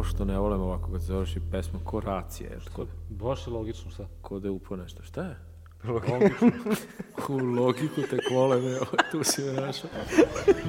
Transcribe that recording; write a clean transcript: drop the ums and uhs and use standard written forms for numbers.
pošto ne volim ovako kad se završi pesma, ko racija, jer Baš je logično, šta? ko da je upao nešto. Šta je? Logično. U logiku tek volim, evo, tu si me našao.